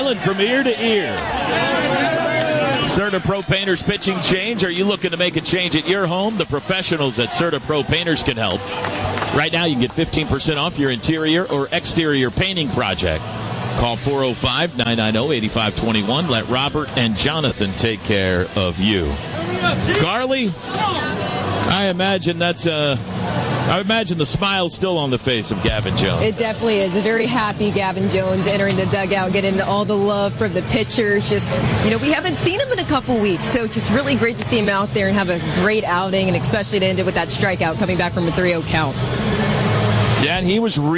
smiling from ear to ear. Serta Pro Painters pitching change. Are you looking to make a change at your home? The professionals at Serta Pro Painters can help. Right now you can get 15% off your interior or exterior painting project. Call 405-990-8521. Let Robert and Jonathan take care of you. Carly, I imagine the smile's still on the face of Gavin Jones. It definitely is. A very happy Gavin Jones entering the dugout, getting all the love from the pitchers. Just, we haven't seen him in a couple weeks, so just really great to see him out there and have a great outing, and especially to end it with that strikeout coming back from a 3-0 count. Yeah, and he was